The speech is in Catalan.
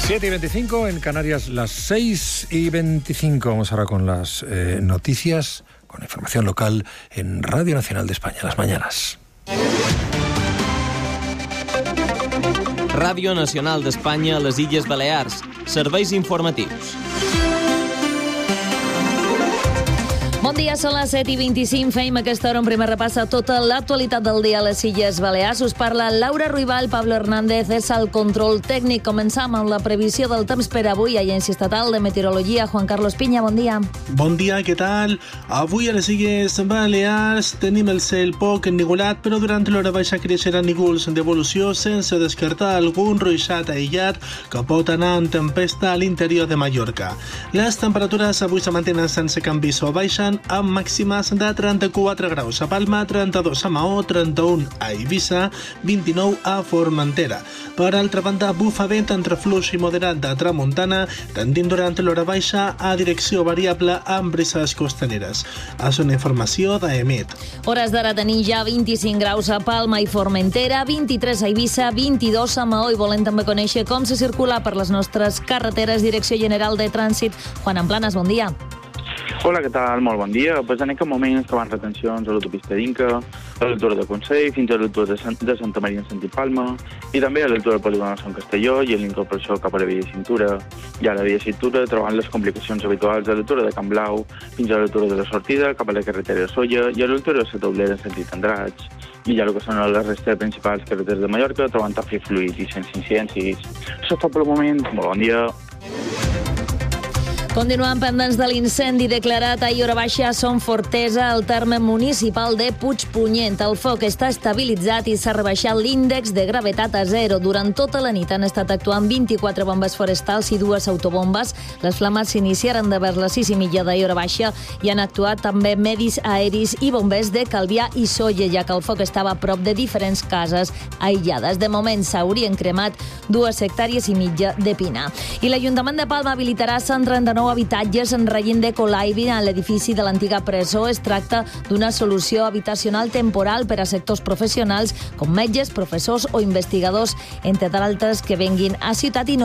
7:25 en Canarias, las 6:25. Vamos ahora con las noticias, con información local en Radio Nacional de España, las mañanas. Ràdio Nacional d'Espanya a les Illes Balears. Serveis informatius. Bon dia, són les 7:25. Feim aquesta hora un primer repàs a tota l'actualitat del dia a les Illes Balears. Us parla Laura Ruibal, Pablo Hernández és el control tècnic. Començam amb la previsió del temps per avui. Agència Estatal de Meteorologia, Juan Carlos Piña, bon dia. Bon dia, què tal? Avui a les Illes Balears tenim el cel poc ennuvolat, però durant l'hora baixa creixeran núvols d'evolució sense descartar algun ruixat aïllat que pot anar en tempesta a l'interior de Mallorca. Les temperatures avui se mantenen sense canvis o baixen, amb màximes de 34 graus a Palma, 32 a Maó, 31 a Eivissa, 29 a Formentera. Per altra banda, bufa vent entre fluix i moderat de tramuntana, tendint durant l'hora baixa a direcció variable amb brises costaneres. És una informació d'EMET. Hores d'ara tenim ja 25 graus a Palma i Formentera, 23 a Eivissa, 22 a Maó, i volem també conèixer com se circula per les nostres carreteres. Direcció General de Trànsit, Juan Amplanas, bon dia. Hola, què tal? Molt bon dia. Pues en aquest moment es troben retencions a l'autopista d'Inca, a l'altura de Consell, fins a l'altura de Santa Maria en sentit Palma, i també a l'altura del polígon de Sant Castelló i a l'incorporació cap a la via de cintura. I a la via de cintura trobant les complicacions habituals a l'altura de Can Blau, fins a l'altura de la sortida, cap a la carretera de Solla i a l'altura de la Taulera en sentit Andratx. I ja el que són les restes principals carreteres de Mallorca, trobant tràfic fluid i sense incidències. Això és tot pel moment. Molt bon dia. Continuem pendents de l'incendi declarat ahir hora baixa a Son Fortesa, al terme municipal de Puigpunyent. El foc està estabilitzat i s'ha rebaixat l'índex de gravetat a 0. Durant tota la nit han estat actuant 24 bombes forestals i 2 autobombes. Les flames s'iniciaren de vers les 6:30 d'ahir hora baixa i han actuat també medis aeris i bombers de Calvià i Sóller, ja que el foc estava a prop de diferents cases aïllades. De moment s'haurien cremat 2 hectàrees i mitja de pina. I l'Ajuntament de Palma habilitarà 139 habitatges en règim de Colaibi a l'edifici de l'antiga presó. Es tracta d'una solució habitacional temporal per a sectors professionals com metges, professors o investigadors, entre d'altres que venguin a ciutat i no